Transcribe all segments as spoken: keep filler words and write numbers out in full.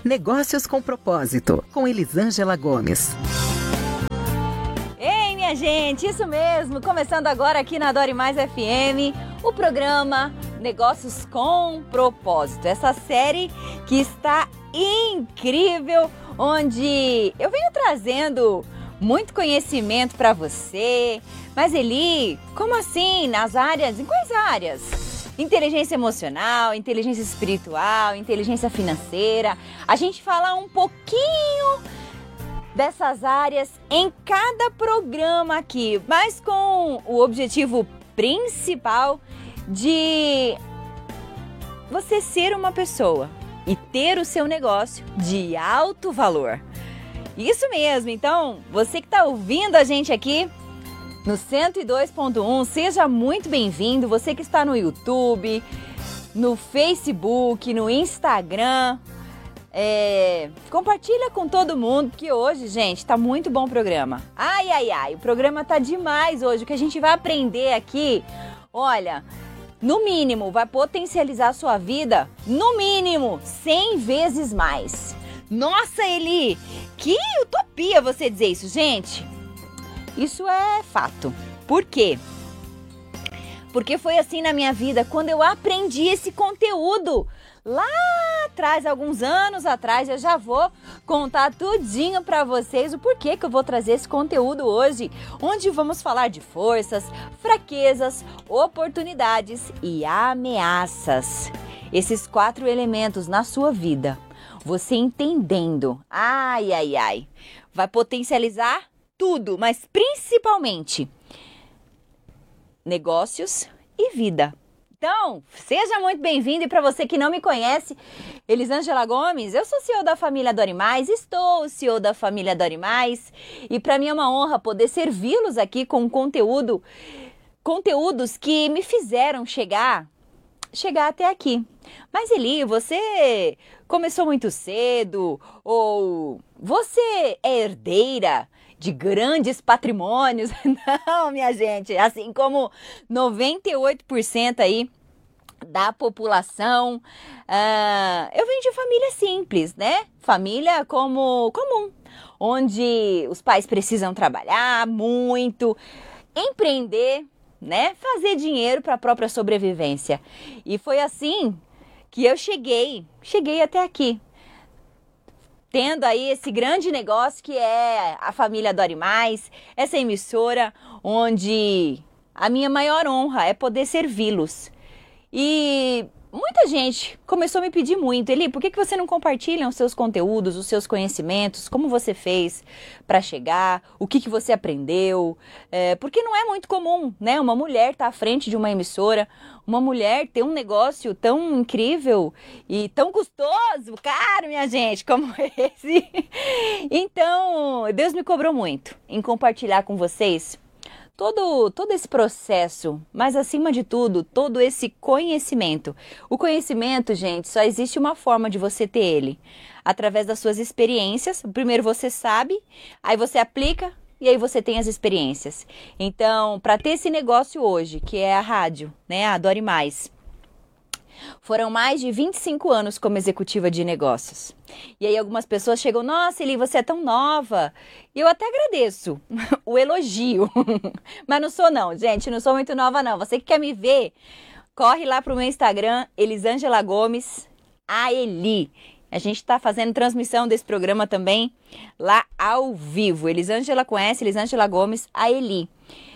Negócios com Propósito, com Elisângela Gomes. Ei, minha gente, isso mesmo, começando agora aqui na Adore Mais F M, o programa Negócios com Propósito. Essa série que está incrível, onde eu venho trazendo muito conhecimento para você. Mas Eli, como assim? Nas áreas? Em quais áreas? Inteligência emocional, inteligência espiritual, inteligência financeira. A gente fala um pouquinho dessas áreas em cada programa aqui, mas com o objetivo principal de você ser uma pessoa e ter o seu negócio de alto valor. Isso mesmo, então você que está ouvindo a gente aqui no cento e dois ponto um, seja muito bem-vindo. Você que está no YouTube, no Facebook, no Instagram, é, compartilha com todo mundo, que hoje, gente, tá muito bom o programa. Ai, ai, ai, o programa tá demais hoje. O que a gente vai aprender aqui, olha, no mínimo, vai potencializar a sua vida, no mínimo, cem vezes mais. Nossa, Eli, que utopia você dizer isso, gente. Isso é fato. Por quê? Porque foi assim na minha vida, quando eu aprendi esse conteúdo. Lá atrás, alguns anos atrás, eu já vou contar tudinho para vocês o porquê que eu vou trazer esse conteúdo hoje, onde vamos falar de forças, fraquezas, oportunidades e ameaças. Esses quatro elementos na sua vida, você entendendo, ai, ai, ai, vai potencializar tudo, mas principalmente negócios e vida. Então, seja muito bem-vindo, e para você que não me conhece, Elisângela Gomes, eu sou C E O da família Adore Mais, estou C E O da família Adore Mais, e para mim é uma honra poder servi-los aqui com conteúdo, conteúdos que me fizeram chegar, chegar até aqui. Mas Eli, você começou muito cedo, ou você é herdeira de grandes patrimônios? Não, minha gente, assim como noventa e oito por cento aí da população, uh, eu venho de família simples, né? Família como comum, onde os pais precisam trabalhar muito, empreender, né? Fazer dinheiro para a própria sobrevivência. E foi assim que eu cheguei, cheguei até aqui, tendo aí esse grande negócio que é a família Adore Mais, essa emissora onde a minha maior honra é poder servi-los. E muita gente começou a me pedir muito, Eli, por que que você não compartilha os seus conteúdos, os seus conhecimentos, como você fez para chegar, o que que você aprendeu, é, porque não é muito comum, né, uma mulher estar à frente de uma emissora, uma mulher ter um negócio tão incrível e tão custoso, caro, minha gente, como esse. Então, Deus me cobrou muito em compartilhar com vocês Todo, todo esse processo, mas acima de tudo, todo esse conhecimento. O conhecimento, gente, só existe uma forma de você ter ele. Através das suas experiências. Primeiro você sabe, aí você aplica e aí você tem as experiências. Então, para ter esse negócio hoje, que é a rádio, né, a Adore Mais, foram mais de vinte e cinco anos como executiva de negócios. E aí algumas pessoas chegam, nossa, Eli, você é tão nova. E eu até agradeço o elogio. Mas não sou não, gente, não sou muito nova não. Você que quer me ver, corre lá pro meu Instagram, Elisângela Gomes, a Eli. A gente está fazendo transmissão desse programa também lá ao vivo. Elisângela conhece, Elisângela Gomes, a Eli.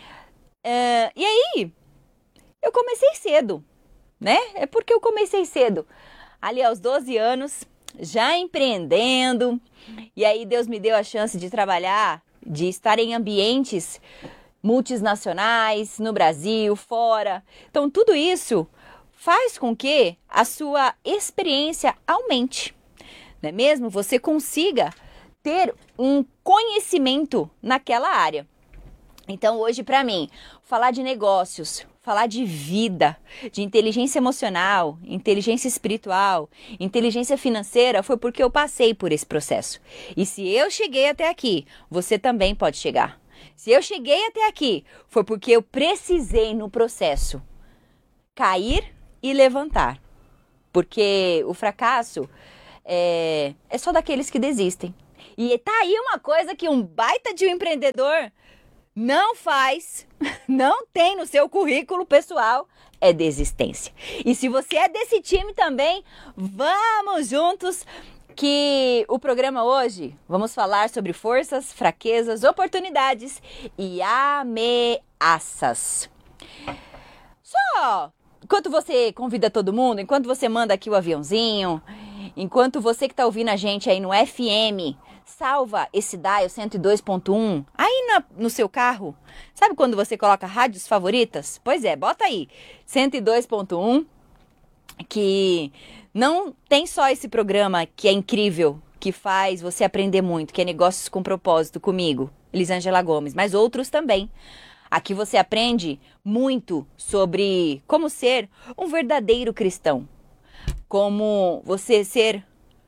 Uh, e aí, eu comecei cedo. Né? É porque eu comecei cedo, ali aos doze anos, já empreendendo, e aí Deus me deu a chance de trabalhar, de estar em ambientes multinacionais, no Brasil, fora. Então tudo isso faz com que a sua experiência aumente, não é mesmo? Você consiga ter um conhecimento naquela área. Então hoje, para mim, falar de negócios, falar de vida, de inteligência emocional, inteligência espiritual, inteligência financeira, foi porque eu passei por esse processo. E se eu cheguei até aqui, você também pode chegar. Se eu cheguei até aqui, foi porque eu precisei no processo cair e levantar. Porque o fracasso é, é só daqueles que desistem. E tá aí uma coisa que um baita de um empreendedor não faz, não tem no seu currículo pessoal, é desistência. E se você é desse time também, vamos juntos, que o programa hoje, vamos falar sobre forças, fraquezas, oportunidades e ameaças. Só enquanto você convida todo mundo, enquanto você manda aqui o aviãozinho, enquanto você que tá ouvindo a gente aí no F M, salva esse dial cento e dois ponto um aí na, no seu carro. Sabe quando você coloca rádios favoritas? Pois é, bota aí, cento e dois ponto um, que não tem só esse programa que é incrível, que faz você aprender muito, que é Negócios com Propósito comigo, Elisângela Gomes, mas outros também. Aqui você aprende muito sobre como ser um verdadeiro cristão, como você ser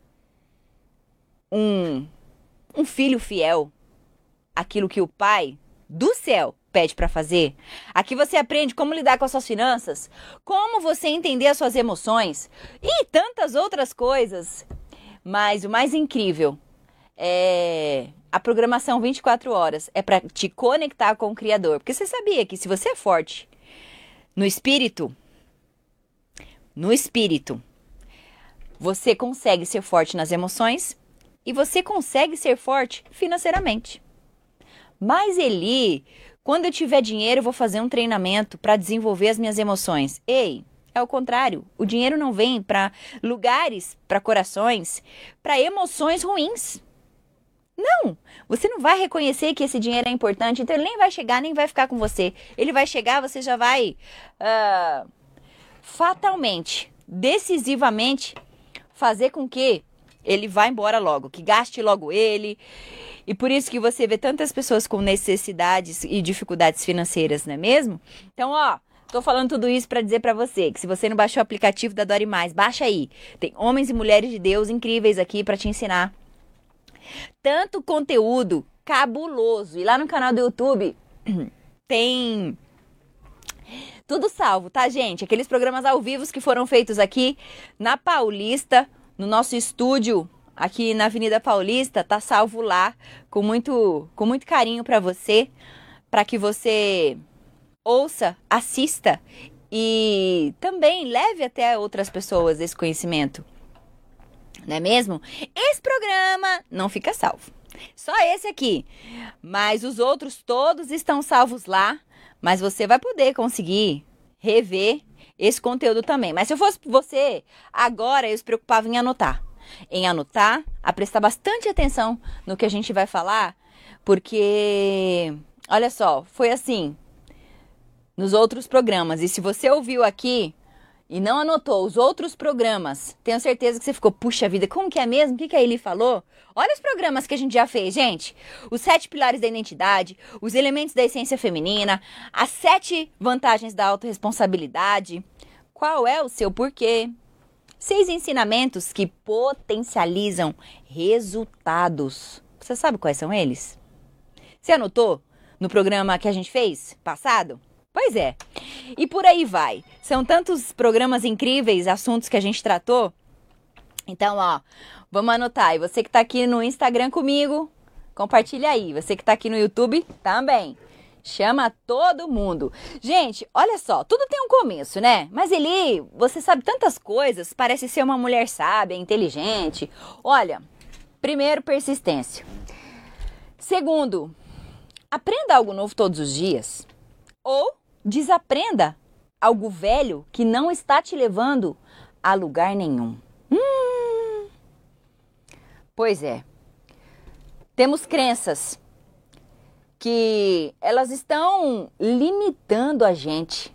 um, um filho fiel, aquilo que o Pai do céu pede para fazer. Aqui você aprende como lidar com as suas finanças, como você entender as suas emoções e tantas outras coisas. Mas o mais incrível é a programação vinte e quatro horas, é para te conectar com o Criador. Porque você sabia que se você é forte no espírito, no espírito, você consegue ser forte nas emoções e você consegue ser forte financeiramente. Mas Eli, quando eu tiver dinheiro, eu vou fazer um treinamento para desenvolver as minhas emoções. Ei, é o contrário. O dinheiro não vem para lugares, para corações, para emoções ruins. Não, você não vai reconhecer que esse dinheiro é importante, então ele nem vai chegar, nem vai ficar com você. Ele vai chegar, você já vai uh, fatalmente, decisivamente fazer com que ele vá embora logo, que gaste logo ele. E por isso que você vê tantas pessoas com necessidades e dificuldades financeiras, não é mesmo? Então, ó, tô falando tudo isso para dizer para você que se você não baixou o aplicativo da Dori Mais, baixa aí. Tem homens e mulheres de Deus incríveis aqui para te ensinar. Tanto conteúdo cabuloso. E lá no canal do YouTube tem tudo salvo, tá, gente? Aqueles programas ao vivo que foram feitos aqui na Paulista, no nosso estúdio aqui na Avenida Paulista, tá salvo lá com muito, com muito carinho para você, para que você ouça, assista e também leve até outras pessoas esse conhecimento. Não é mesmo? Esse programa não fica salvo. Só esse aqui. Mas os outros todos estão salvos lá. Mas você vai poder conseguir rever esse conteúdo também. Mas se eu fosse você, agora eu se preocupava em anotar. Em anotar, a prestar bastante atenção no que a gente vai falar. Porque, olha só, foi assim nos outros programas. E se você ouviu aqui e não anotou os outros programas, tenho certeza que você ficou, puxa vida, como que é mesmo? O que, que a Eli falou? Olha os programas que a gente já fez, gente. Os sete pilares da identidade, os elementos da essência feminina, as sete vantagens da autorresponsabilidade, qual é o seu porquê, seis ensinamentos que potencializam resultados. Você sabe quais são eles? Você anotou no programa que a gente fez, passado? Pois é, e por aí vai. São tantos programas incríveis, assuntos que a gente tratou. Então, ó, vamos anotar. E você que tá aqui no Instagram comigo, compartilha aí. Você que tá aqui no YouTube, também. Chama todo mundo. Gente, olha só, tudo tem um começo, né? Mas Eli, você sabe tantas coisas, parece ser uma mulher sábia, inteligente. Olha, primeiro, persistência. Segundo, aprenda algo novo todos os dias. Ou desaprenda algo velho que não está te levando a lugar nenhum. Hum, pois é. Temos crenças que elas estão limitando a gente.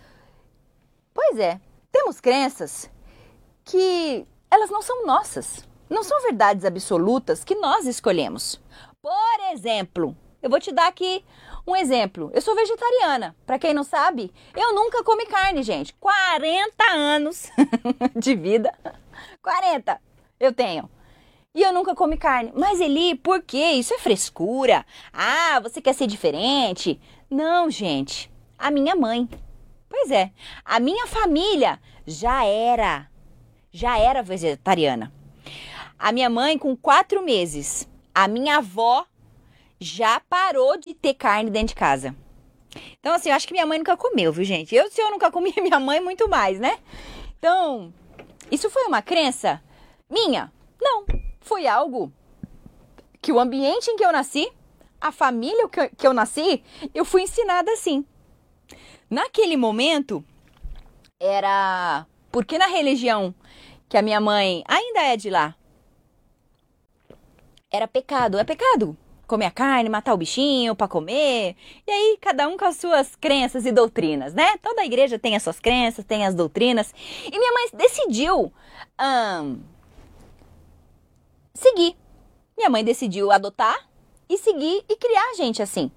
Pois é. Temos crenças que elas não são nossas. Não são verdades absolutas que nós escolhemos. Por exemplo, eu vou te dar aqui um exemplo. Eu sou vegetariana. Para quem não sabe, eu nunca comi carne, gente. quarenta anos de vida. quarenta eu tenho. E eu nunca comi carne. Mas Eli, por quê? Isso é frescura. Ah, você quer ser diferente? Não, gente. A minha mãe. Pois é. A minha família já era. Já era vegetariana. A minha mãe, com quatro meses, a minha avó já parou de ter carne dentro de casa. Então, assim, eu acho que minha mãe nunca comeu, viu, gente? Eu, se eu nunca comi, minha mãe muito mais, né? Então, isso foi uma crença minha? Não, foi algo que o ambiente em que eu nasci, a família que eu, que eu nasci, eu fui ensinada assim. Naquele momento, era... Porque na religião que a minha mãe ainda é de lá, era pecado, é pecado comer a carne, matar o bichinho para comer. E aí, cada um com as suas crenças e doutrinas, né? Toda igreja tem as suas crenças, tem as doutrinas. E minha mãe decidiu hum, seguir. Minha mãe decidiu adotar e seguir e criar a gente assim.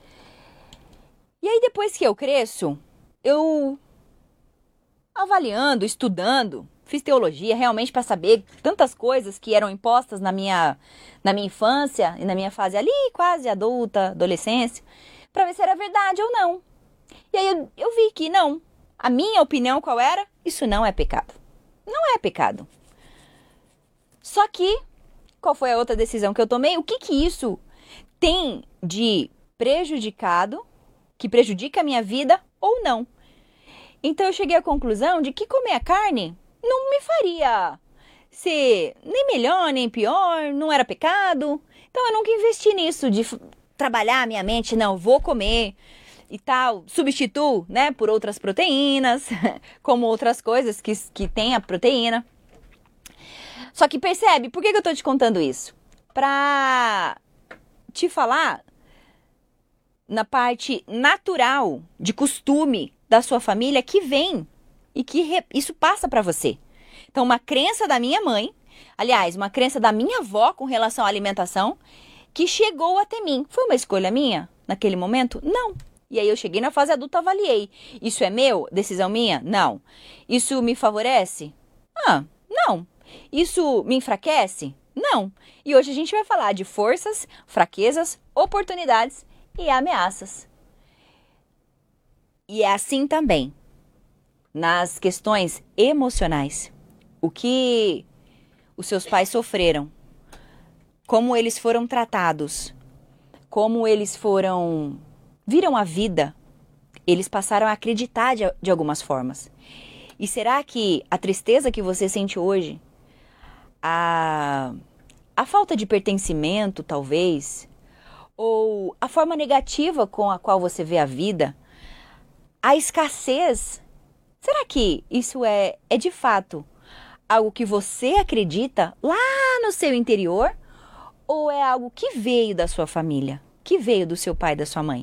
E aí, depois que eu cresço, eu avaliando, estudando, fiz teologia realmente para saber tantas coisas que eram impostas na minha, na minha infância e na minha fase ali, quase adulta, adolescência, para ver se era verdade ou não. E aí eu, eu vi que não. A minha opinião qual era? Isso não é pecado. Não é pecado. Só que, qual foi a outra decisão que eu tomei? O que que isso tem de prejudicado, que prejudica a minha vida ou não? Então eu cheguei à conclusão de que comer a carne não me faria ser nem melhor, nem pior, não era pecado. Então eu nunca investi nisso, de trabalhar a minha mente, não, vou comer e tal, substituo, né, por outras proteínas, como outras coisas que, que tem a proteína. Só que percebe, por que, que eu tô te contando isso? Pra te falar na parte natural, de costume da sua família que vem e que re... isso passa para você. Então, uma crença da minha mãe, aliás, uma crença da minha avó com relação à alimentação, que chegou até mim. Foi uma escolha minha naquele momento? Não. E aí eu cheguei na fase adulta, avaliei. Isso é meu? Decisão minha? Não. Isso me favorece? Ah, não. Isso me enfraquece? Não. E hoje a gente vai falar de forças, fraquezas, oportunidades e ameaças. E é assim também nas questões emocionais. O que os seus pais sofreram, como eles foram tratados, como eles foram, viram a vida, eles passaram a acreditar de, de algumas formas. E será que a tristeza que você sente hoje, a, a falta de pertencimento, talvez, ou a forma negativa com a qual você vê a vida, a escassez, será que isso é, é de fato algo que você acredita lá no seu interior? Ou é algo que veio da sua família, que veio do seu pai e da sua mãe?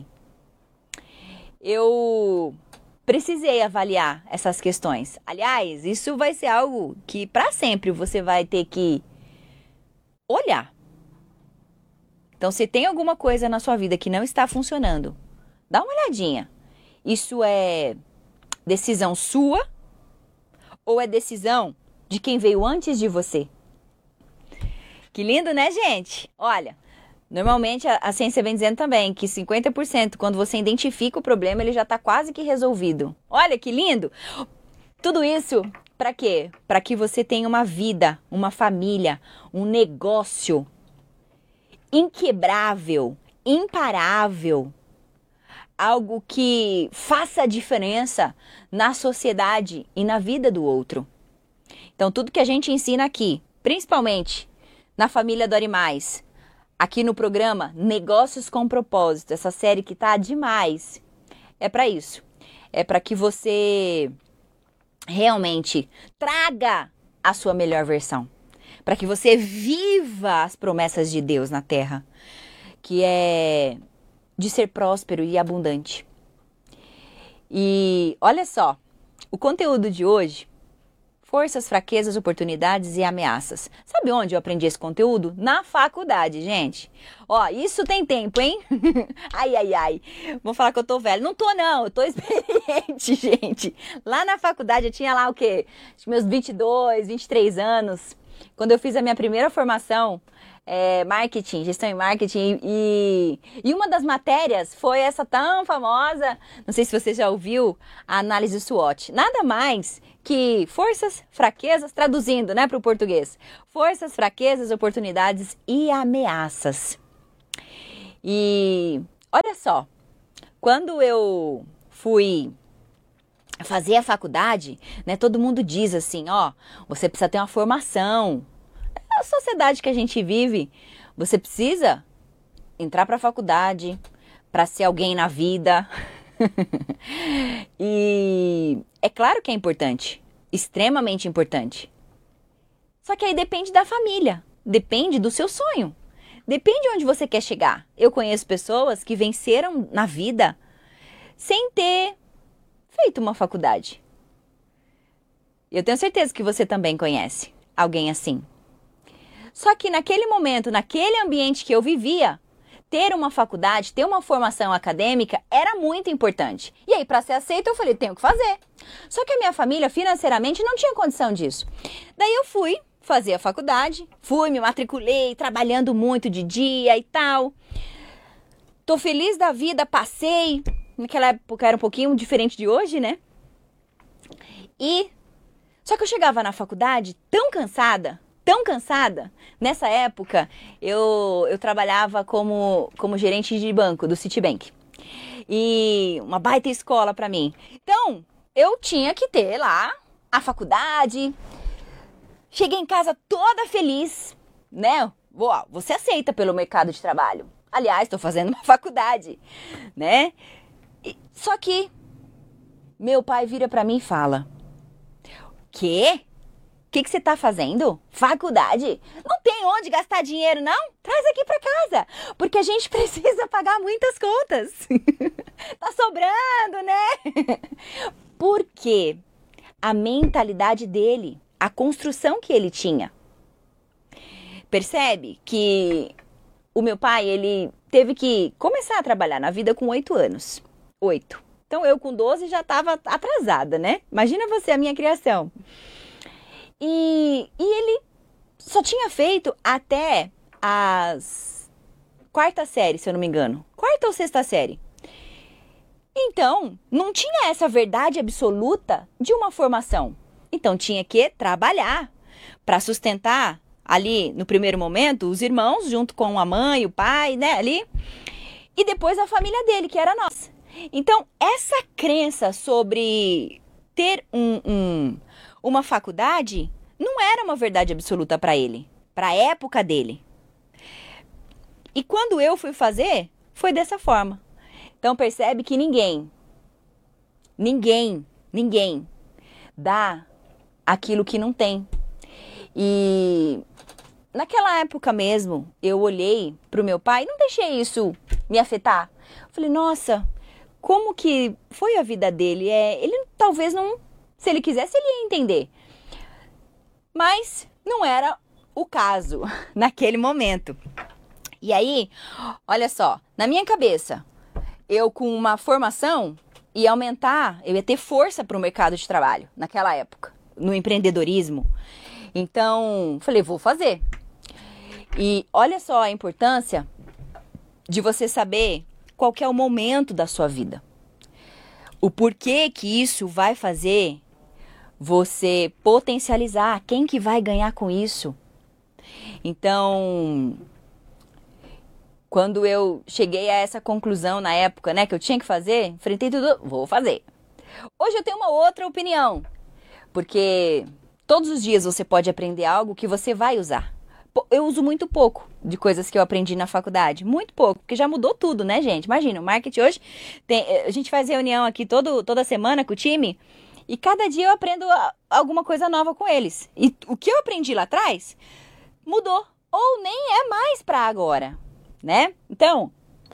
Eu precisei avaliar essas questões. Aliás, isso vai ser algo que para sempre você vai ter que olhar. Então, se tem alguma coisa na sua vida que não está funcionando, dá uma olhadinha. Isso é decisão sua ou é decisão de quem veio antes de você? Que lindo, né, gente? Olha, normalmente a, a ciência vem dizendo também que cinquenta por cento, quando você identifica o problema, ele já está quase que resolvido. Olha que lindo! Tudo isso para quê? Para que você tenha uma vida, uma família, um negócio inquebrável, imparável. Algo que faça a diferença na sociedade e na vida do outro. Então, tudo que a gente ensina aqui, principalmente na família Dori Mais, aqui no programa Negócios com Propósito, essa série que tá demais, é para isso. É para que você realmente traga a sua melhor versão. Para que você viva as promessas de Deus na Terra, que é de ser próspero e abundante. E olha só, o conteúdo de hoje, forças, fraquezas, oportunidades e ameaças. Sabe onde eu aprendi esse conteúdo? Na faculdade, gente. Ó, isso tem tempo, hein? Ai, ai, ai. Vou falar que eu tô velha. Não tô, não. Eu tô experiente, gente. Lá na faculdade eu tinha lá o quê? Meus vinte e dois, vinte e três anos. quando eu fiz a minha primeira formação, é, marketing, gestão em marketing, e, e uma das matérias foi essa tão famosa, não sei se você já ouviu, a análise SWOT. Nada mais que forças, fraquezas, traduzindo, né, para o português. Forças, fraquezas, oportunidades e ameaças. E olha só, quando eu fui fazer a faculdade, né, todo mundo diz assim, ó, você precisa ter uma formação. A sociedade que a gente vive, você precisa entrar para a faculdade para ser alguém na vida. E é claro que é importante, extremamente importante. Só que aí depende da família, depende do seu sonho, depende onde você quer chegar. Eu conheço pessoas que venceram na vida sem ter feito uma faculdade. Eu tenho certeza que você também conhece alguém assim. Só que naquele momento, naquele ambiente que eu vivia, ter uma faculdade, ter uma formação acadêmica era muito importante. E aí, para ser aceita, eu falei, tenho que fazer. Só que a minha família, financeiramente, não tinha condição disso. Daí eu fui fazer a faculdade, fui, me matriculei, trabalhando muito de dia e tal. Tô feliz da vida, passei. Naquela época era um pouquinho diferente de hoje, né? E só que eu chegava na faculdade tão cansada, tão cansada. Nessa época, eu, eu trabalhava como, como gerente de banco do Citibank. E uma baita escola pra mim. Então, eu tinha que ter lá a faculdade. Cheguei em casa toda feliz, né? Uau, você aceita pelo mercado de trabalho. Aliás, estou fazendo uma faculdade, né? E, só que meu pai vira pra mim e fala: Quê? O que, que você tá fazendo? Faculdade? Não tem onde gastar dinheiro, não? Traz aqui pra casa, porque a gente precisa pagar muitas contas. Tá sobrando, né? Por quê? A mentalidade dele, a construção que ele tinha. Percebe que o meu pai, ele teve que começar a trabalhar na vida com oito anos. Oito. Então eu com doze já estava atrasada, né? Imagina você, a minha criação. E, e ele só tinha feito até as quarta série, se eu não me engano. Quarta ou sexta série. Então, não tinha essa verdade absoluta de uma formação. Então, tinha que trabalhar para sustentar ali, no primeiro momento, os irmãos, junto com a mãe, o pai, né, ali. E depois a família dele, que era nossa. Então, essa crença sobre ter um, um, uma faculdade não era uma verdade absoluta para ele, para a época dele. E quando eu fui fazer, foi dessa forma. Então, percebe que ninguém, ninguém, ninguém dá aquilo que não tem. E naquela época mesmo, eu olhei para o meu pai, não deixei isso me afetar. Falei, nossa, como que foi a vida dele? É, ele talvez não, se ele quisesse, ele ia entender. Mas não era o caso naquele momento. E aí, olha só, na minha cabeça, eu com uma formação ia aumentar, eu ia ter força para o mercado de trabalho naquela época, no empreendedorismo. Então, falei, vou fazer. E olha só a importância de você saber qual que é o momento da sua vida. O porquê que isso vai fazer você potencializar, quem que vai ganhar com isso. Então, quando eu cheguei a essa conclusão na época, né, que eu tinha que fazer, enfrentei tudo, vou fazer. Hoje eu tenho uma outra opinião, porque todos os dias você pode aprender algo que você vai usar. Eu uso muito pouco de coisas que eu aprendi na faculdade, muito pouco, porque já mudou tudo, né, gente? Imagina, o marketing hoje, tem, a gente faz reunião aqui todo, toda semana com o time, e cada dia eu aprendo alguma coisa nova com eles. E o que eu aprendi lá atrás mudou, ou nem é mais para agora, né? Então,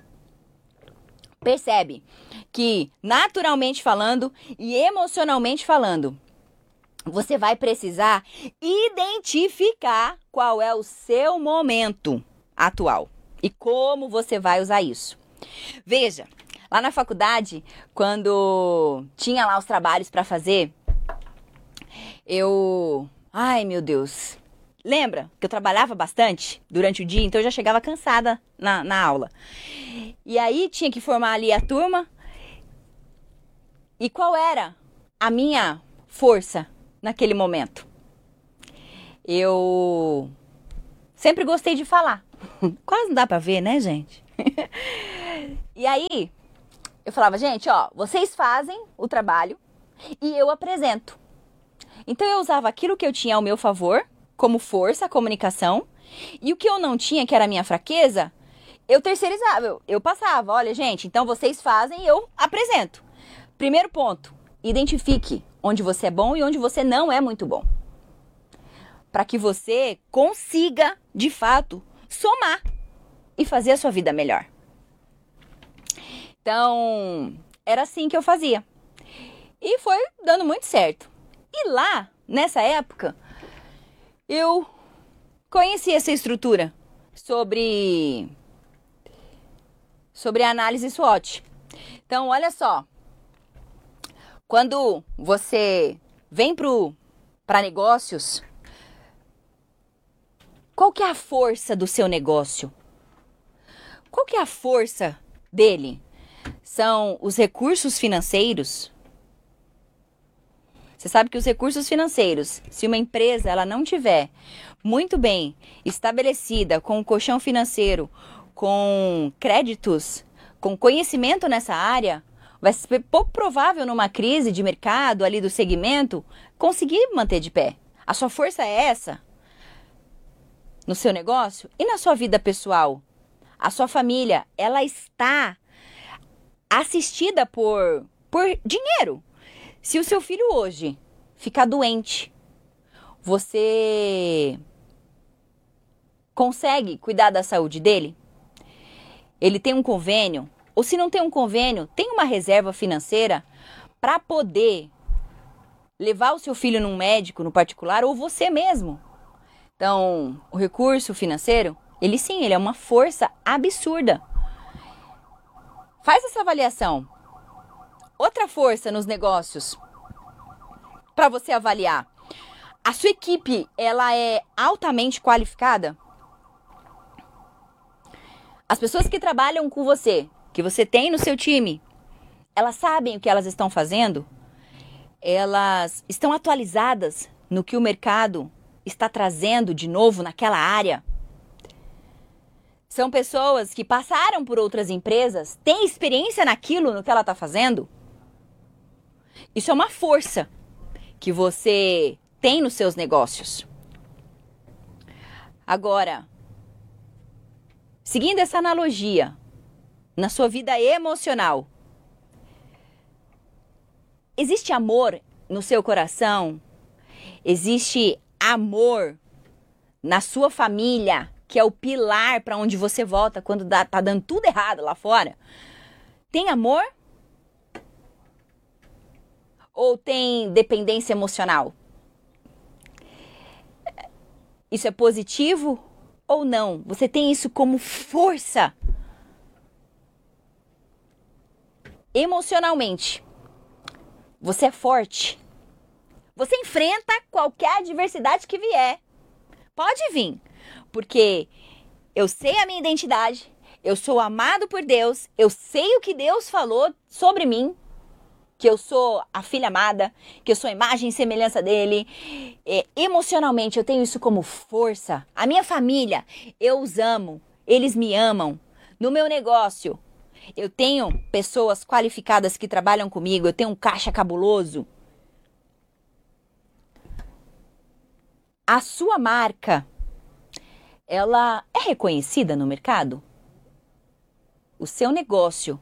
percebe que naturalmente falando e emocionalmente falando, você vai precisar identificar qual é o seu momento atual e como você vai usar isso. Veja, lá na faculdade, quando tinha lá os trabalhos para fazer, eu... Ai, meu Deus! lembra que eu trabalhava bastante durante o dia, então eu já chegava cansada na, na aula. E aí tinha que formar ali a turma. E qual era a minha força naquele momento? Eu sempre gostei de falar. Quase não dá pra ver, né, gente? E aí, eu falava, gente, ó, vocês fazem o trabalho e eu apresento. Então eu usava aquilo que eu tinha ao meu favor, como força, comunicação, e o que eu não tinha, que era a minha fraqueza, eu terceirizava, eu, eu passava, olha, gente, então vocês fazem e eu apresento. Primeiro ponto, identifique onde você é bom e onde você não é muito bom. Para que você consiga, de fato, somar e fazer a sua vida melhor. Então, era assim que eu fazia. E foi dando muito certo. E lá, nessa época, eu conheci essa estrutura sobre, sobre a análise SWOT. Então, olha só. Quando você vem para negócios, qual que é a força do seu negócio? Qual que é a força dele? São os recursos financeiros? Você sabe que os recursos financeiros, se uma empresa ela não tiver muito bem estabelecida com um colchão financeiro, com créditos, com conhecimento nessa área, vai ser pouco provável numa crise de mercado ali do segmento conseguir manter de pé. A sua força é essa? No seu negócio e na sua vida pessoal. A sua família, ela está assistida por, por dinheiro. Se o seu filho hoje ficar doente, você consegue cuidar da saúde dele? Ele tem um convênio? Ou se não tem um convênio, tem uma reserva financeira para poder levar o seu filho num médico, no particular, ou você mesmo? Então, o recurso financeiro, ele sim, ele é uma força absurda. Faz essa avaliação. Outra força nos negócios, para você avaliar. A sua equipe, ela é altamente qualificada? As pessoas que trabalham com você, que você tem no seu time, elas sabem o que elas estão fazendo? Elas estão atualizadas no que o mercado está trazendo de novo naquela área? São pessoas que passaram por outras empresas, têm experiência naquilo, no que ela está fazendo? Isso é uma força que você tem nos seus negócios. Agora, seguindo essa analogia, na sua vida emocional, existe amor no seu coração? Existe amor na sua família, que é o pilar para onde você volta quando dá, tá dando tudo errado lá fora? Tem amor? Ou tem dependência emocional? Isso é positivo ou não? Você tem isso como força? Emocionalmente, você é forte. Você enfrenta qualquer adversidade que vier. Pode vir, porque eu sei a minha identidade, eu sou amado por Deus, eu sei o que Deus falou sobre mim, que eu sou a filha amada, que eu sou a imagem e semelhança dele. É, emocionalmente, eu tenho isso como força. A minha família, eu os amo, eles me amam. No meu negócio, eu tenho pessoas qualificadas que trabalham comigo, eu tenho um caixa cabuloso. A sua marca, ela é reconhecida no mercado? O seu negócio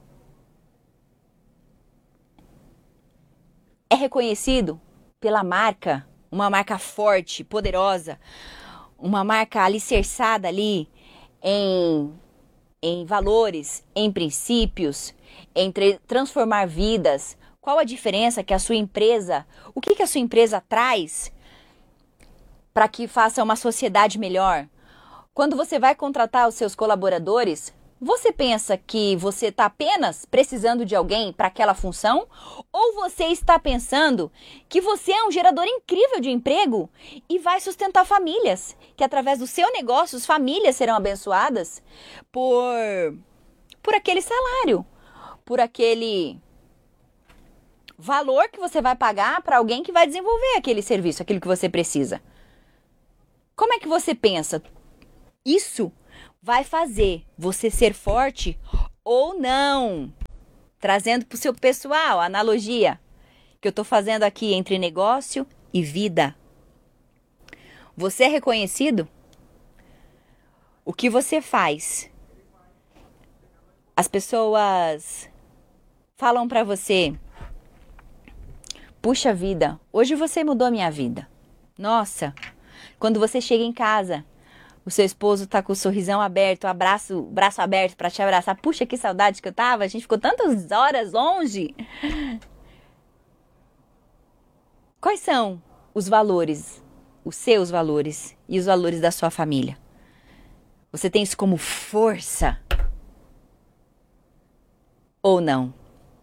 é reconhecido pela marca, uma marca forte, poderosa, uma marca alicerçada ali em, em valores, em princípios, em transformar vidas. Qual a diferença que a sua empresa, o que, que a sua empresa traz para que faça uma sociedade melhor? Quando você vai contratar os seus colaboradores, Você pensa que você está apenas precisando de alguém para aquela função? Ou você está pensando que você é um gerador incrível de emprego e vai sustentar famílias? Que através do seu negócio, as famílias serão abençoadas por, por aquele salário, por aquele valor que você vai pagar para alguém que vai desenvolver aquele serviço, aquilo que você precisa. Como é que você pensa? Isso vai fazer você ser forte ou não? Trazendo para o seu pessoal a analogia que eu estou fazendo aqui entre negócio e vida. Você é reconhecido? O que você faz? As pessoas falam para você: puxa vida, hoje você mudou a minha vida. Nossa, quando você chega em casa, o seu esposo tá com o sorrisão aberto, o abraço, braço aberto para te abraçar. Puxa, que saudade que eu tava. A gente ficou tantas horas longe. Quais são os valores, os seus valores e os valores da sua família? Você tem isso como força ou não?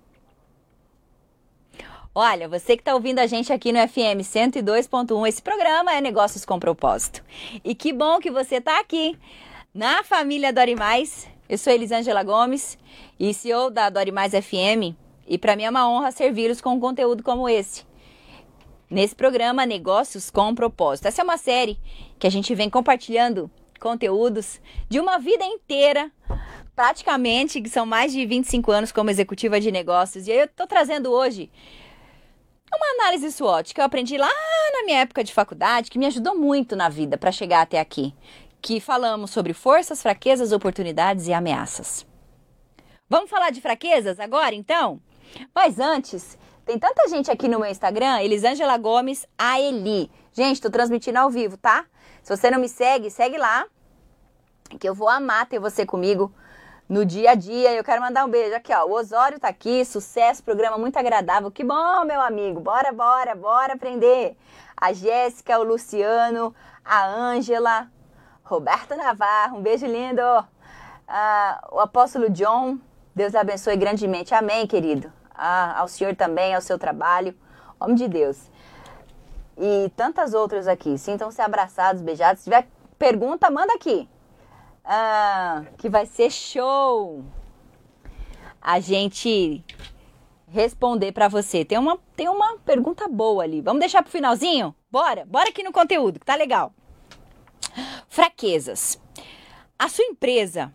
Olha, você que está ouvindo a gente aqui no F M cento e dois ponto um, esse programa é Negócios com Propósito. E que bom que você está aqui na família Dori Mais. Eu sou Elisângela Gomes e C E O da Dori Mais F M. E para mim é uma honra servi-los com um conteúdo como esse. Nesse programa Negócios com Propósito. Essa é uma série que a gente vem compartilhando conteúdos de uma vida inteira, praticamente, que são mais de vinte e cinco anos como executiva de negócios. E aí eu estou trazendo hoje uma análise SWOT que eu aprendi lá na minha época de faculdade, que me ajudou muito na vida para chegar até aqui. Que falamos sobre forças, fraquezas, oportunidades e ameaças. Vamos falar de fraquezas agora, então? Mas antes, tem tanta gente aqui no meu Instagram, Elisângela Gomes A Eli. Gente, tô transmitindo ao vivo, tá? Se você não me segue, segue lá, que eu vou amar ter você comigo no dia a dia. Eu quero mandar um beijo aqui, ó. O Osório tá aqui, sucesso, programa muito agradável. Que bom, meu amigo. Bora, bora, bora aprender. A Jéssica, o Luciano, a Ângela, Roberto Navarro, um beijo lindo. Ah, o apóstolo John, Deus abençoe grandemente. Amém, querido. Ah, ao senhor também, ao seu trabalho. Homem de Deus. E tantas outras aqui. Sintam-se abraçados, beijados. Se tiver pergunta, manda aqui. Ah, que vai ser show a gente responder para você. Tem uma, tem uma pergunta boa ali. Vamos deixar pro finalzinho? Bora, bora aqui no conteúdo, que tá legal. Fraquezas. A sua empresa,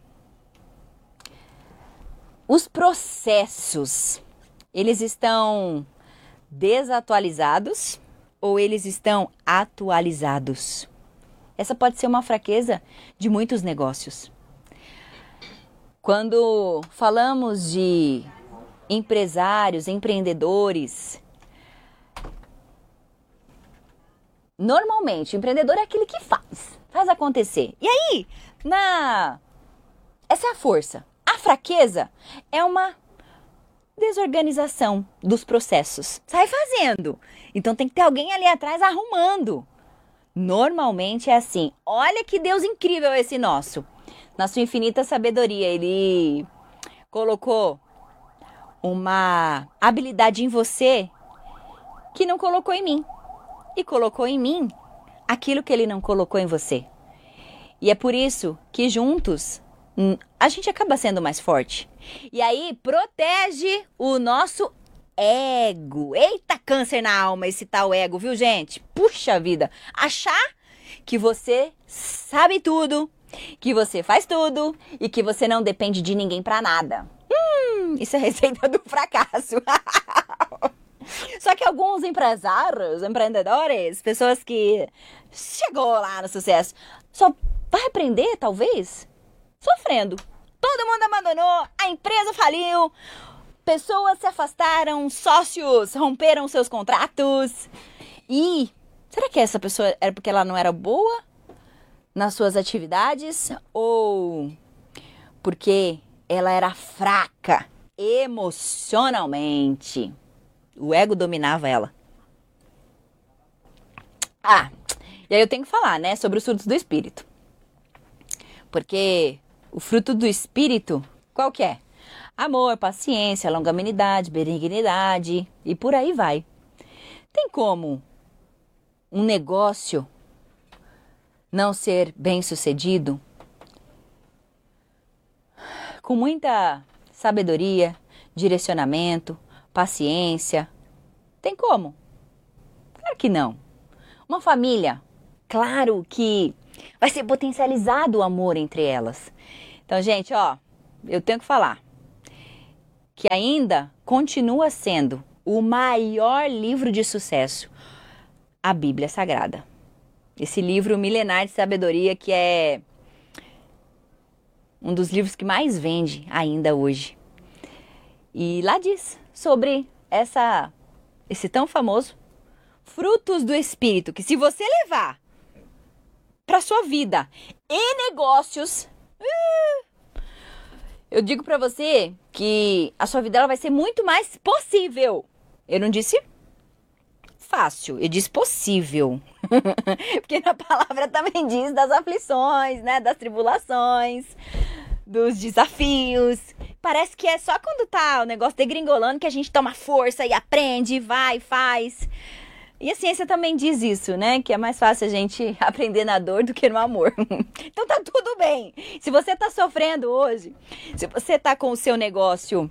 os processos, eles estão desatualizados ou eles estão atualizados? Essa pode ser uma fraqueza de muitos negócios. Quando falamos de empresários, empreendedores, normalmente o empreendedor é aquele que faz, faz acontecer. E aí, na... essa é a força. A fraqueza é uma desorganização dos processos. Sai fazendo. Então tem que ter alguém ali atrás arrumando. Normalmente é assim. Olha que Deus incrível esse nosso. Na sua infinita sabedoria, Ele colocou uma habilidade em você que não colocou em mim. E colocou em mim aquilo que Ele não colocou em você. E é por isso que juntos a gente acaba sendo mais forte. E aí protege o nosso ego. Eita, câncer na alma esse tal ego, viu, gente? Puxa vida. Achar que você sabe tudo, que você faz tudo e que você não depende de ninguém pra nada. Hum, isso é receita do fracasso. Só que alguns empresários, empreendedores, pessoas que chegou lá no sucesso, só vai aprender, talvez, sofrendo. Todo mundo abandonou, a empresa faliu, pessoas se afastaram, sócios romperam seus contratos. E será que essa pessoa era porque ela não era boa nas suas atividades? Ou porque ela era fraca emocionalmente? O ego dominava ela. Ah, e aí eu tenho que falar, né, sobre os surtos do espírito. Porque o fruto do Espírito, qual que é? Amor, paciência, longanimidade, benignidade e por aí vai. Tem como um negócio não ser bem-sucedido? Com muita sabedoria, direcionamento, paciência. Tem como? Claro que não. Uma família, claro que vai ser potencializado o amor entre elas. Então, gente, ó, eu tenho que falar que ainda continua sendo o maior livro de sucesso, a Bíblia Sagrada. Esse livro milenar de sabedoria que é um dos livros que mais vende ainda hoje. E lá diz sobre essa, esse tão famoso frutos do Espírito, que se você levar para sua vida e negócios, eu digo para você que a sua vida ela vai ser muito mais possível. Eu não disse fácil, eu disse possível. Porque na palavra também diz das aflições, né, das tribulações, dos desafios. Parece que é só quando tá o negócio degringolando que a gente toma força e aprende, vai, faz. E a ciência também diz isso, né? Que é mais fácil a gente aprender na dor do que no amor. Então tá tudo bem. Se você tá sofrendo hoje, se você tá com o seu negócio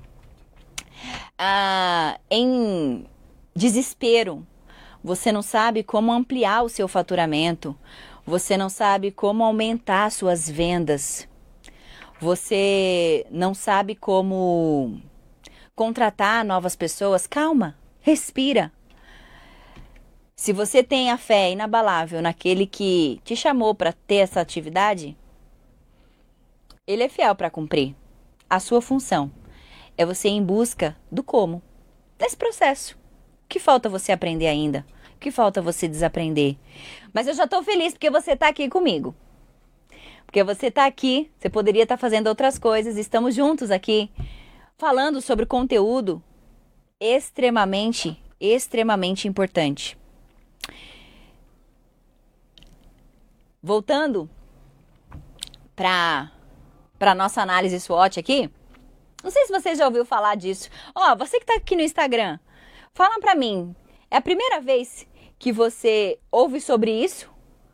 ah, em desespero, você não sabe como ampliar o seu faturamento, você não sabe como aumentar suas vendas, você não sabe como contratar novas pessoas, calma, respira. Se você tem a fé inabalável naquele que te chamou para ter essa atividade, ele é fiel para cumprir. A sua função é você ir em busca do como, desse processo. O que falta você aprender ainda? O que falta você desaprender? Mas eu já estou feliz porque você está aqui comigo. Porque você está aqui, você poderia estar fazendo outras coisas, estamos juntos aqui, falando sobre conteúdo extremamente, extremamente importante. Voltando para a nossa análise SWOT aqui, não sei se você já ouviu falar disso. Ó, você que está aqui no Instagram, fala para mim, é a primeira vez que você ouve sobre isso?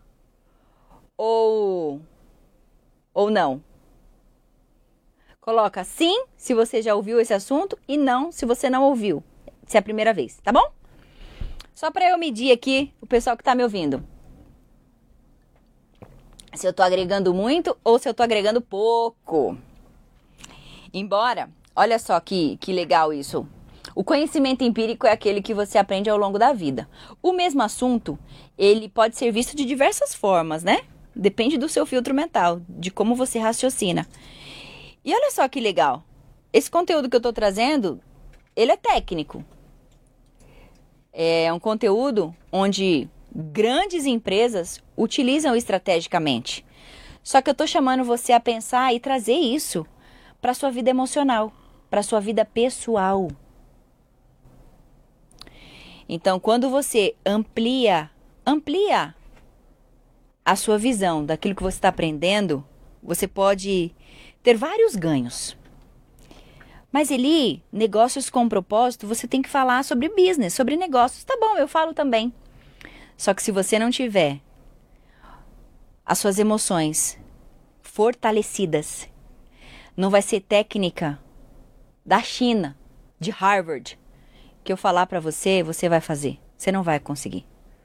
Ou, ou não? Coloca sim, se você já ouviu esse assunto, e não, se você não ouviu, se é a primeira vez, tá bom? Só para eu medir aqui o pessoal que está me ouvindo. Se eu tô agregando muito ou se eu tô agregando pouco. Embora, olha só que, que legal isso. O conhecimento empírico é aquele que você aprende ao longo da vida. O mesmo assunto, ele pode ser visto de diversas formas, né? Depende do seu filtro mental, de como você raciocina. E olha só que legal. Esse conteúdo que eu tô trazendo, ele é técnico. É um conteúdo onde grandes empresas utilizam estrategicamente. Só que eu tô chamando você a pensar e trazer isso para sua vida emocional, para sua vida pessoal. Então, quando você amplia, amplia a sua visão daquilo que você está aprendendo, você pode ter vários ganhos. Mas Eli, negócios com propósito, você tem que falar sobre business, sobre negócios. Tá bom, eu falo também. Só que se você não tiver as suas emoções fortalecidas, não vai ser técnica da China, de Harvard, que eu falar para você, você vai fazer. Você não vai conseguir.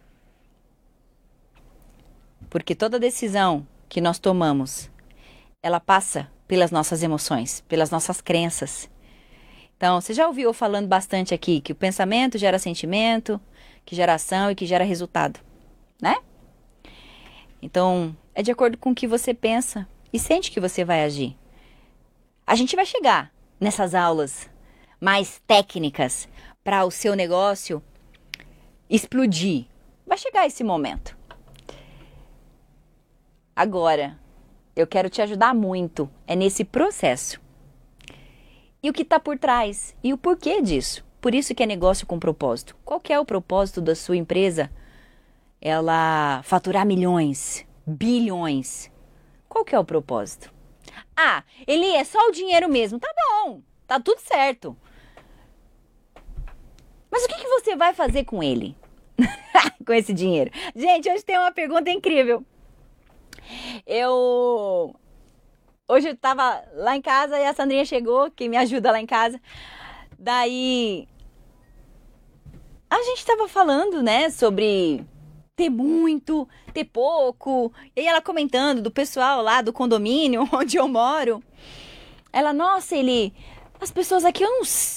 Porque toda decisão que nós tomamos, ela passa pelas nossas emoções, pelas nossas crenças. Então, você já ouviu eu falando bastante aqui que o pensamento gera sentimento, que gera ação e que gera resultado, né? Então, é de acordo com o que você pensa e sente que você vai agir. A gente vai chegar nessas aulas mais técnicas para o seu negócio explodir. Vai chegar esse momento. Agora, eu quero te ajudar muito, é nesse processo. E o que está por trás? E o porquê disso? Por isso que é negócio com propósito. Qual que é o propósito da sua empresa? Ela faturar milhões, bilhões. Qual que é o propósito? Ah, Eli, é só o dinheiro mesmo. Tá bom, tá tudo certo. Mas o que, que você vai fazer com ele? Com esse dinheiro? Gente, hoje tem uma pergunta incrível. Eu... Hoje eu tava lá em casa e a Sandrinha chegou, que me ajuda lá em casa. Daí... A gente tava falando, né, sobre ter muito, ter pouco. E aí ela comentando do pessoal lá do condomínio onde eu moro. Ela, nossa, Eli, as pessoas aqui, eu não